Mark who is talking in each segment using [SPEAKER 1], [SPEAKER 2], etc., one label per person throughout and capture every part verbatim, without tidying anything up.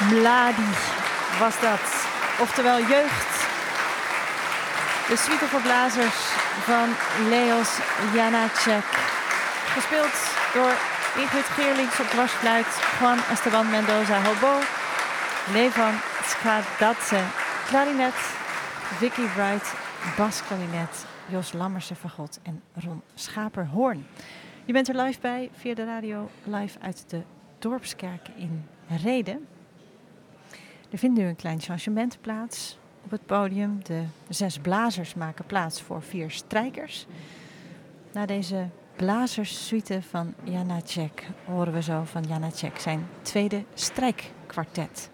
[SPEAKER 1] Mladi was dat. Oftewel jeugd. De suite voor blazers van Leos Janáček. Gespeeld door Ingrid Geerlings op dwarsfluit, Juan Esteban Mendoza hobo, Levan Skadadze klarinet, Vicky Bright basklarinet, Jos Lammersen fagot en Ron Schaper hoorn. Je bent er live bij via de radio, live uit de Dorpskerk in Rheden. Er vindt nu een klein changement plaats op het podium. De zes blazers maken plaats voor vier strijkers. Na deze blazerssuite van Janáček horen we zo van Janáček zijn tweede strijkkwartet.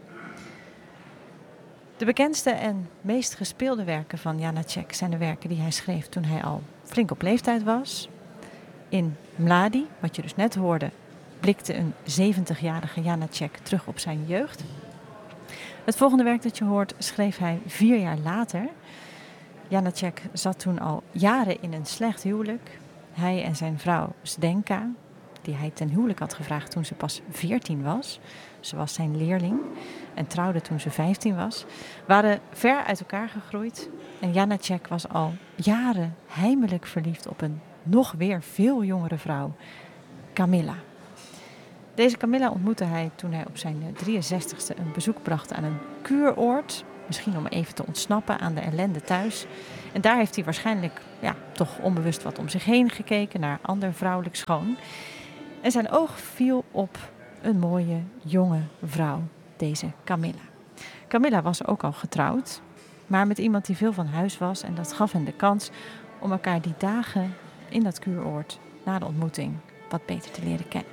[SPEAKER 1] De bekendste en meest gespeelde werken van Janáček zijn de werken die hij schreef toen hij al flink op leeftijd was. In Mladi, wat je dus net hoorde, blikte een zeventigjarige Janáček terug op zijn jeugd. Het volgende werk dat je hoort schreef hij vier jaar later. Janáček zat toen al jaren in een slecht huwelijk. Hij en zijn vrouw Zdenka, die hij ten huwelijk had gevraagd toen ze pas veertien was. Ze was zijn leerling en trouwde toen ze vijftien was. Waren ver uit elkaar gegroeid. En Janáček was al jaren heimelijk verliefd op een nog weer veel jongere vrouw, Kamila. Deze Kamila ontmoette hij toen hij op zijn drieënzestigste een bezoek bracht aan een kuuroord. Misschien om even te ontsnappen aan de ellende thuis. En daar heeft hij waarschijnlijk ja, toch onbewust wat om zich heen gekeken naar ander vrouwelijk schoon. En zijn oog viel op een mooie jonge vrouw, deze Kamila. Kamila was ook al getrouwd, maar met iemand die veel van huis was. En dat gaf hen de kans om elkaar die dagen in dat kuuroord na de ontmoeting wat beter te leren kennen.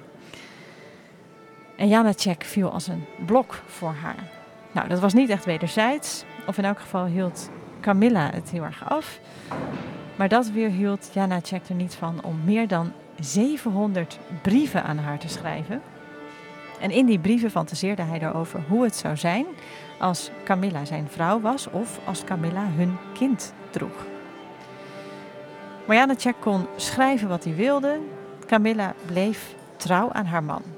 [SPEAKER 1] En Janáček viel als een blok voor haar. Nou, dat was niet echt wederzijds. Of in elk geval hield Kamila het heel erg af. Maar dat weerhield Janáček er niet van om meer dan zevenhonderd brieven aan haar te schrijven. En in die brieven fantaseerde hij erover hoe het zou zijn als Kamila zijn vrouw was of als Kamila hun kind droeg. Maar Janáček kon schrijven wat hij wilde. Kamila bleef trouw aan haar man.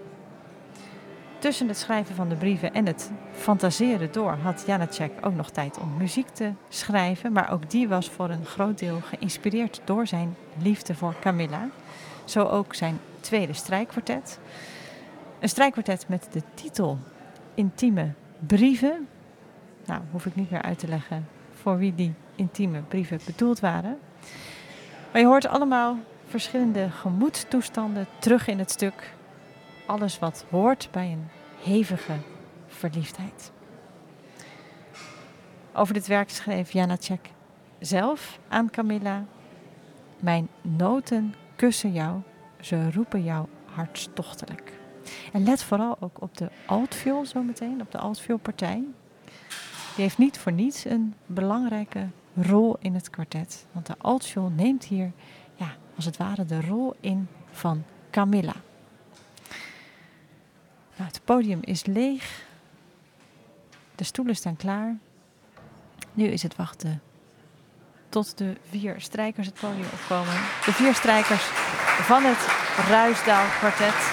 [SPEAKER 1] Tussen het schrijven van de brieven en het fantaseren door had Janáček ook nog tijd om muziek te schrijven. Maar ook die was voor een groot deel geïnspireerd door zijn liefde voor Kamila. Zo ook zijn tweede strijkkwartet. Een strijkkwartet met de titel Intieme Brieven. Nou, hoef ik niet meer uit te leggen voor wie die intieme brieven bedoeld waren. Maar je hoort allemaal verschillende gemoedstoestanden terug in het stuk. Alles wat hoort bij een hevige verliefdheid. Over dit werk schreef Janáček zelf aan Kamila. Mijn noten kussen jou, ze roepen jou hartstochtelijk. En let vooral ook op de altviool zometeen, op de altvioolpartij. Die heeft niet voor niets een belangrijke rol in het kwartet. Want de altviool neemt hier, ja, als het ware de rol in van Kamila. Nou, het podium is leeg. De stoelen staan klaar. Nu is het wachten tot de vier strijkers het podium opkomen. De vier strijkers van het Ruisdael kwartet.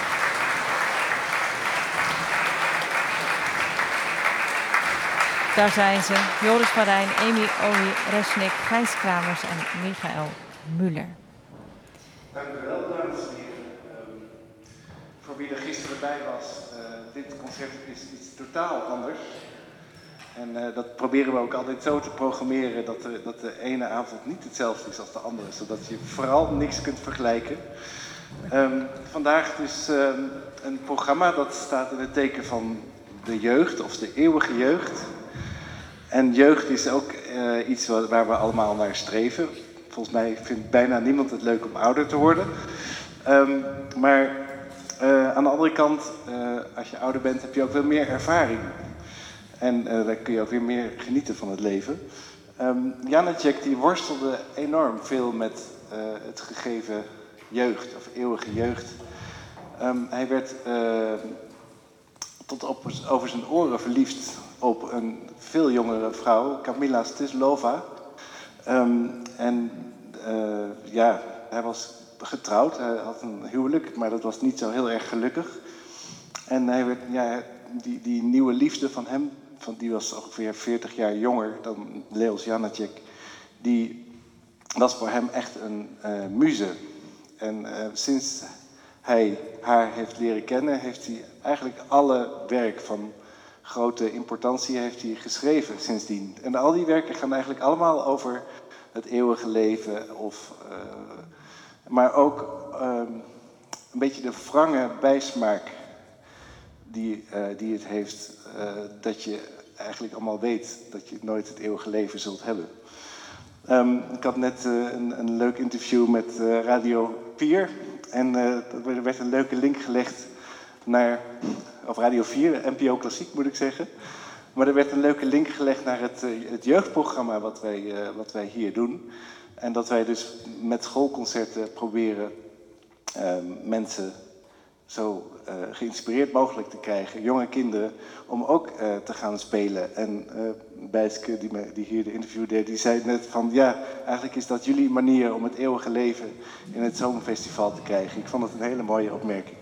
[SPEAKER 1] Daar zijn ze. Joris van Rijn, Amy Ohi Resnik, Gijs Kramers en Michael Muller.
[SPEAKER 2] Dank u wel, dames en heren. Um, voor wie er gisteren bij was, uh, dit concert is iets totaal anders. En uh, dat proberen we ook altijd zo te programmeren dat de, dat de ene avond niet hetzelfde is als de andere. Zodat je vooral niks kunt vergelijken. Um, vandaag dus um, een programma dat staat in het teken van de jeugd, of de eeuwige jeugd. En jeugd is ook uh, iets waar, waar we allemaal naar streven. Volgens mij vindt bijna niemand het leuk om ouder te worden. Um, maar uh, aan de andere kant, uh, als je ouder bent, heb je ook veel meer ervaring. En uh, dan kun je ook weer meer genieten van het leven. Um, Janáček die worstelde enorm veel met uh, het gegeven jeugd, of eeuwige jeugd. Um, hij werd uh, tot op, over zijn oren verliefd op een veel jongere vrouw, Kamila Styslova. Um, en uh, ja, hij was getrouwd, hij had een huwelijk, maar dat was niet zo heel erg gelukkig. En hij werd, ja, die, die nieuwe liefde van hem, van die was ongeveer veertig jaar jonger dan Leos Janáček, die was voor hem echt een uh, muze. En uh, sinds hij haar heeft leren kennen, heeft hij eigenlijk alle werk van grote importantie heeft hij geschreven sindsdien. En al die werken gaan eigenlijk allemaal over het eeuwige leven, of, uh, maar ook uh, een beetje de wrange bijsmaak die, uh, die het heeft, uh, dat je eigenlijk allemaal weet dat je nooit het eeuwige leven zult hebben. Um, ik had net uh, een, een leuk interview met uh, Radio vier en uh, er werd een leuke link gelegd naar, of Radio vier, N P O Klassiek moet ik zeggen. Maar er werd een leuke link gelegd naar het, uh, het jeugdprogramma wat wij, uh, wat wij hier doen. En dat wij dus met schoolconcerten proberen uh, mensen zo uh, geïnspireerd mogelijk te krijgen, jonge kinderen, om ook uh, te gaan spelen. En uh, Bijske, die, me, die hier de interview deed, die zei net van ja, eigenlijk is dat jullie manier om het eeuwige leven in het zomerfestival te krijgen. Ik vond het een hele mooie opmerking.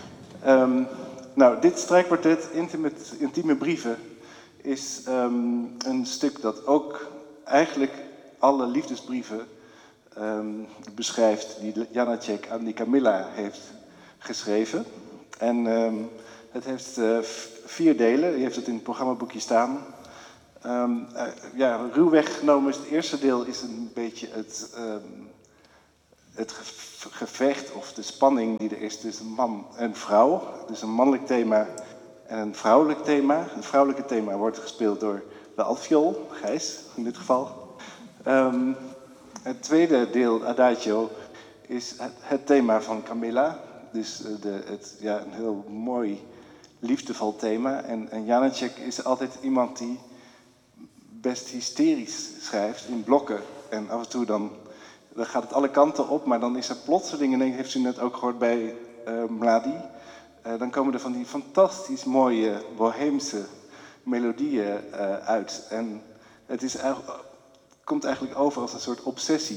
[SPEAKER 2] Um, nou, dit strijkkwartet, Intimate, Intieme Brieven, is um, een stuk dat ook eigenlijk alle liefdesbrieven um, beschrijft die Janáček aan die Kamila heeft geschreven. En um, het heeft uh, vier delen. Je heeft het in het programmaboekje staan. Um, uh, ja, ruwweg genomen is het eerste deel is een beetje het, um, het ge gevecht of de spanning die er is tussen man en vrouw. Dus een mannelijk thema en een vrouwelijk thema. Het vrouwelijke thema wordt gespeeld door de altviool, Gijs in dit geval. Um, het tweede deel, Adagio, is het, het thema van Kamila. Dus de, het, ja, een heel mooi, liefdevol thema. En, en Janáček is altijd iemand die best hysterisch schrijft in blokken. En af en toe dan, dan gaat het alle kanten op, maar dan is er plotseling, en heeft u net ook gehoord bij uh, Mladi, uh, dan komen er van die fantastisch mooie boheemse melodieën uh, uit. En het is, uh, komt eigenlijk over als een soort obsessie.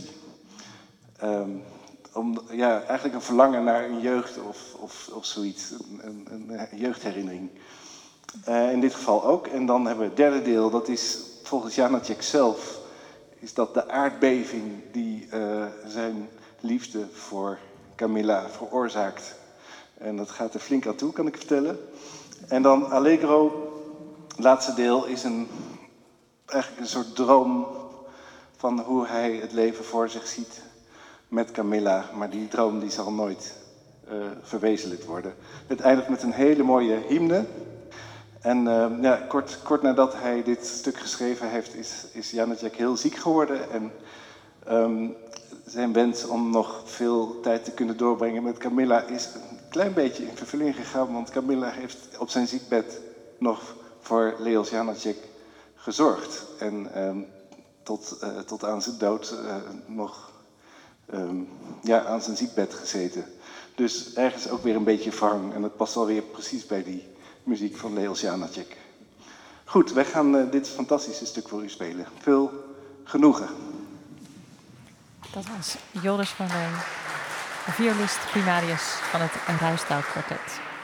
[SPEAKER 2] Um, Om, ja, eigenlijk een verlangen naar een jeugd of, of, of zoiets, een, een, een jeugdherinnering. Uh, in dit geval ook. En dan hebben we het derde deel, dat is volgens Janáček zelf, is dat de aardbeving die uh, zijn liefde voor Kamila veroorzaakt. En dat gaat er flink aan toe, kan ik vertellen. En dan Allegro, het laatste deel, is een, eigenlijk een soort droom van hoe hij het leven voor zich ziet met Kamila, maar die droom die zal nooit uh, verwezenlijkt worden. Het eindigt met een hele mooie hymne. En uh, ja, kort, kort nadat hij dit stuk geschreven heeft, is, is Janáček heel ziek geworden. En um, zijn wens om nog veel tijd te kunnen doorbrengen met Kamila is een klein beetje in vervulling gegaan. Want Kamila heeft op zijn ziekbed nog voor Leos Janáček gezorgd. En um, tot, uh, tot aan zijn dood uh, nog Um, ja, aan zijn ziekbed gezeten. Dus ergens ook weer een beetje wrang. En dat past wel weer precies bij die muziek van Leos Janáček. Goed, wij gaan uh, dit fantastische stuk voor u spelen. Veel genoegen.
[SPEAKER 1] Dat was Joris van Rijn, violist primarius van het Ruisdael Kwartet.